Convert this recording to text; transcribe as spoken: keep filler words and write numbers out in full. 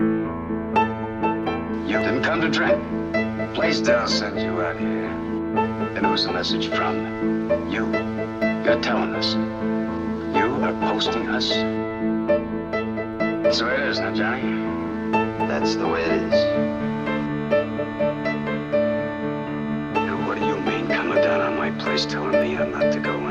You didn't come to drink? Blaisdell sent you out here. And it was a message from you. You're telling us. You are posting us. That's the way it is, now, Johnny. That's the way it is. Now, what do you mean coming down on my place telling me I'm not to go in?